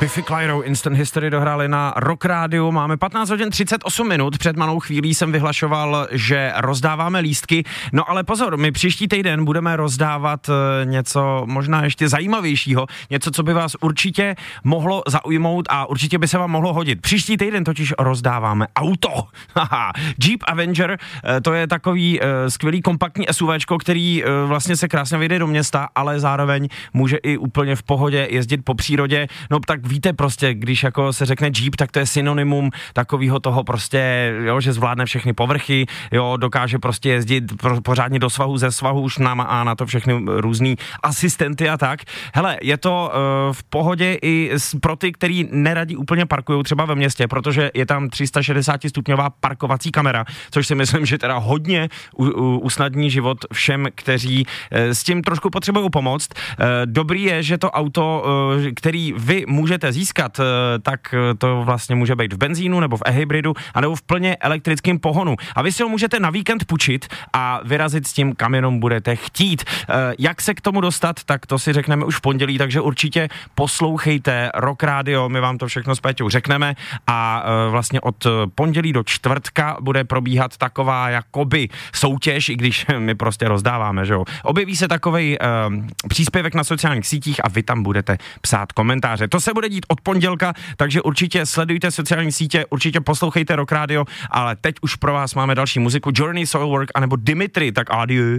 Biffy Clyro, Instant History dohráli na Rock Rádiu. Máme 15 hodin 38 minut. Před malou chvílí jsem vyhlašoval, že rozdáváme lístky. No ale pozor, my příští týden budeme rozdávat něco možná ještě zajímavějšího. Něco, co by vás určitě mohlo zaujmout a určitě by se vám mohlo hodit. Příští týden totiž rozdáváme auto. Jeep Avenger, to je takový skvělý kompaktní SUVčko, který vlastně se krásně vyjde do města, ale zároveň může i úplně v pohodě jezdit po přírodě. No tak víte prostě, když jako se řekne Jeep, tak to je synonymum takového toho prostě, jo, že zvládne všechny povrchy, jo, dokáže prostě jezdit pořádně do svahu, ze svahu, už má na to všechny různý asistenty a tak. Hele, je to v pohodě i pro ty, který neradí úplně parkujou třeba ve městě, protože je tam 360 stupňová parkovací kamera, což si myslím, že teda hodně usnadní život všem, kteří s tím trošku potřebují pomoct. Dobrý je, že to auto, který vy můžete získat, tak to vlastně může být v benzínu nebo v e-hybridu, anebo v plně elektrickém pohonu. A vy si ho můžete na víkend půjčit a vyrazit s tím, kam jenom budete chtít. Jak se k tomu dostat, tak to si řekneme už v pondělí, takže určitě poslouchejte Rock Radio, my vám to všechno s Péťou řekneme a vlastně od pondělí do čtvrtka bude probíhat taková jakoby soutěž, i když my prostě rozdáváme, že jo. Objeví se takovej příspěvek na sociálních sítích a vy tam budete psát komentáře. To se bude dít od pondělka, takže určitě sledujte sociální sítě, určitě poslouchejte Rock Radio, ale teď už pro vás máme další muziku, Journey, Soilwork anebo Dimitri, tak adieu.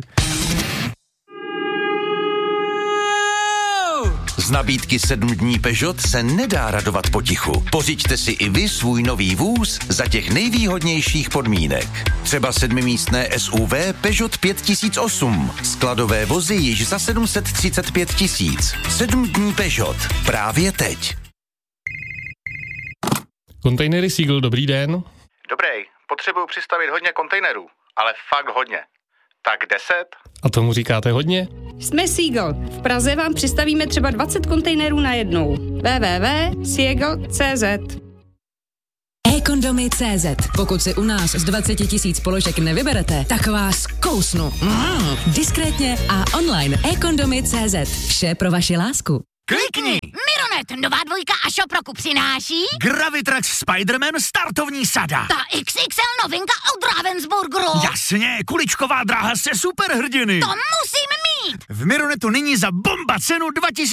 Z nabídky 7 dní Peugeot se nedá radovat potichu. Pořiďte si i vy svůj nový vůz za těch nejvýhodnějších podmínek. Třeba 7místné SUV Peugeot 5008. Skladové vozy již za 735 000. 7 dní Peugeot. Právě teď. Kontejnery Seagull, dobrý den. Dobrý, potřebuju přistavit hodně kontejnerů, ale fakt hodně. Tak 10? A tomu říkáte hodně? Jsme Seagull. V Praze vám přistavíme třeba 20 kontejnerů najednou. www.seagull.cz eKondomy.cz. Pokud si u nás z 20 000 položek nevyberete, tak vás kousnu. Diskrétně a online. eKondomy.cz. Vše pro vaši lásku. Klikni! Mironet, nová dvojka a Šoproku přináší Gravitrax Spider-Man startovní sada. ta XXL novinka od Ravensburgeru. Jasně, kuličková dráha se superhrdiny. To musím mít! V Mironetu nyní za bomba cenu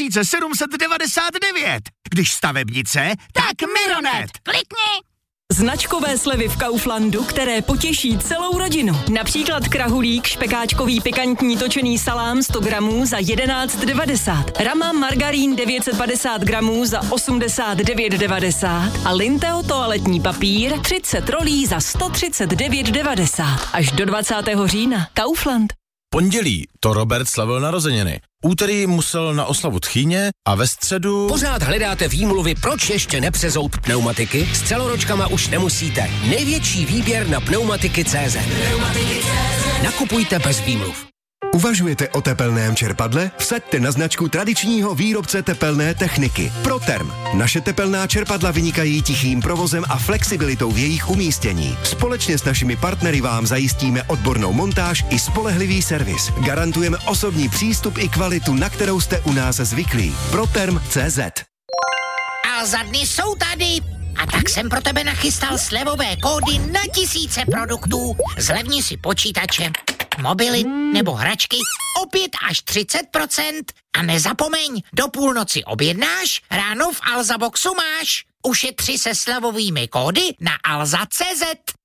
2799. Když stavebnice, tak Mironet. Klikni! Značkové slevy v Kauflandu, které potěší celou rodinu. Například krahulík, špekáčkový pikantní točený salám 100 gramů za 11,90. Rama margarín 950 gramů za 89,90. A Linteo toaletní papír 30 rolí za 139,90. Až do 20. října. Kaufland. Pondělí to Robert slavil narozeniny. Úterý musel na oslavu tchýně a ve středu... Pořád hledáte výmluvy, proč ještě nepřezout pneumatiky? S celoročkama už nemusíte. Největší výběr na pneumatiky.cz. Nakupujte bez výmluv. Uvažujete o tepelném čerpadle? Vsaďte na značku tradičního výrobce tepelné techniky Proterm. Naše tepelná čerpadla vynikají tichým provozem a flexibilitou v jejich umístění. Společně s našimi partnery vám zajistíme odbornou montáž i spolehlivý servis. Garantujeme osobní přístup i kvalitu, na kterou jste u nás zvyklí. Proterm.cz. A za dny jsou tady. A tak jsem pro tebe nachystal slevové kódy na tisíce produktů. Zlevni si počítače, mobily nebo hračky o 5 až 30%. A nezapomeň, do půlnoci objednáš, ráno v Alza Boxu máš. Ušetři se slevovými kódy na alza.cz.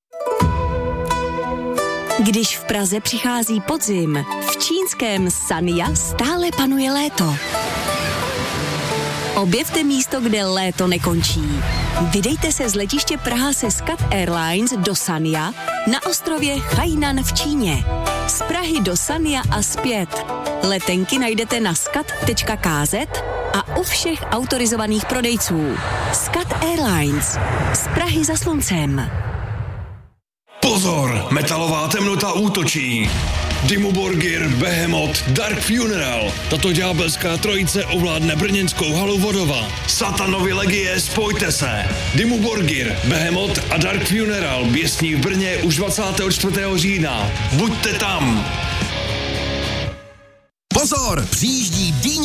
Když v Praze přichází podzim, v čínském Sanya stále panuje léto. Objevte místo, kde léto nekončí. Vydejte se z letiště Praha se SCAT Airlines do Sanya na ostrově Hainan v Číně. Z Prahy do Sanya a zpět. Letenky najdete na scat.kz a u všech autorizovaných prodejců. SCAT Airlines. Z Prahy za sluncem. Pozor, metalová temnota útočí. Dimmu Borgir, Behemoth, Dark Funeral. Tato ďábelská trojice ovládne brněnskou halu Vodova. Satanovi legie, spojte se. Dimmu Borgir, Behemoth a Dark Funeral běsní v Brně už 24. října. Buďte tam. Pozor, přijíždí Dýňová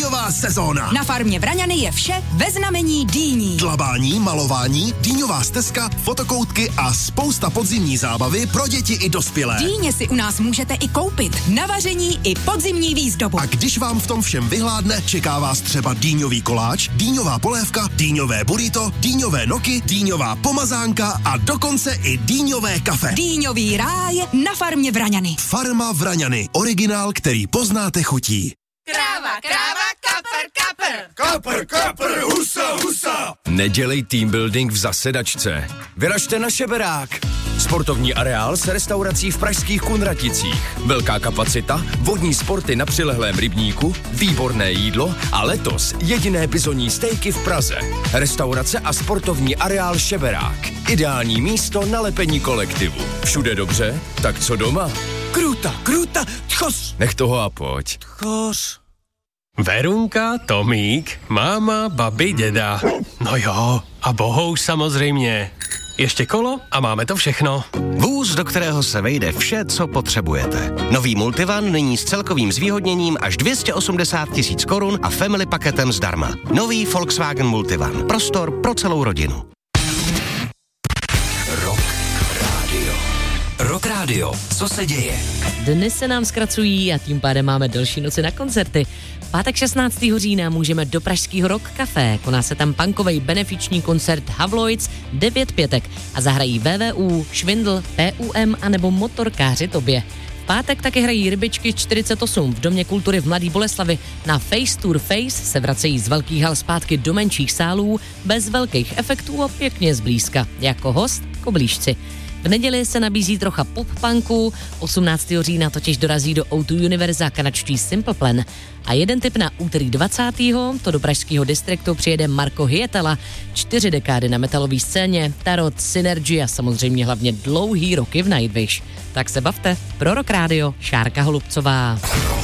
dýňová sezóna. Na farmě Vraňany je vše ve znamení dýní. Dlabání, malování, dýňová stezka, fotokoutky a spousta podzimní zábavy pro děti i dospělé. Dýně si u nás můžete i koupit. Na vaření i podzimní výzdobu. A když vám v tom všem vyhládne, čeká vás třeba dýňový koláč, dýňová polévka, dýňové burrito, dýňové noky, dýňová pomazánka a dokonce i dýňové kafe. Dýňový ráj na farmě Vraňany. Farma Vraňany. Originál, který poznáte chutí. Kráva, kapr, kapr. Kapr, kapr, husa, husa. Nedělej team building v zasedačce. Vyražte na Šeberák. Sportovní areál s restaurací v pražských Kunraticích. Velká kapacita, vodní sporty na přilehlém rybníku, výborné jídlo a letos jediné bizonní stejky v Praze. Restaurace a sportovní areál Šeberák. Ideální místo na lepení kolektivu. Všude dobře, tak co doma? Kruta, tchos. Nech toho a pojď. Tchos. Verunka, Tomík, máma, babi, děda. No jo, a bohouš samozřejmě. Ještě kolo a máme to všechno. Vůz, do kterého se vejde vše, co potřebujete. Nový Multivan nyní s celkovým zvýhodněním až 280 000 korun a family paketem zdarma. Nový Volkswagen Multivan. Prostor pro celou rodinu. Rock Radio. Co se děje? Dny se nám zkracují a tím pádem máme delší noci na koncerty. V pátek 16. října můžeme do pražského Rock Café. Koná se tam punkovej benefiční koncert Havloids 9 pětek a zahrají VVU, Švindl, PUM a nebo Motorkáři Tobě. V pátek taky hrají Rybičky 48 v Domě kultury v Mladý Boleslavi. Na Face Tour Face se vracejí z velkých hal zpátky do menších sálů, bez velkých efektů a pěkně zblízka. Jako host Koblížci. V neděli se nabízí trocha pop-punku, 18. října totiž dorazí do O2 Univerza kanadští Simple Plan. A jeden tip na úterý 20. to do pražského distriktu přijede Marko Hyetala. 4 dekády na metalové scéně, Tarot, Synergy a samozřejmě hlavně dlouhý roky v Nightwish. Tak se bavte. Pro Rock Radio, Šárka Holubcová.